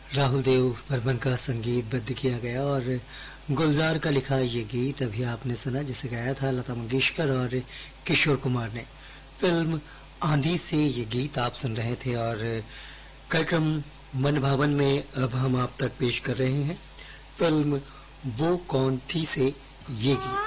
राहुल देव बर्मन का संगीतबद्ध किया गया और गुलजार का लिखा ये गीत अभी आपने सुना, जिसे गाया था लता मंगेशकर और किशोर कुमार ने। फिल्म आंधी से ये गीत आप सुन रहे थे और कार्यक्रम मन भावन में अब हम आप तक पेश कर रहे हैं फिल्म वो कौन थी से ये गीत।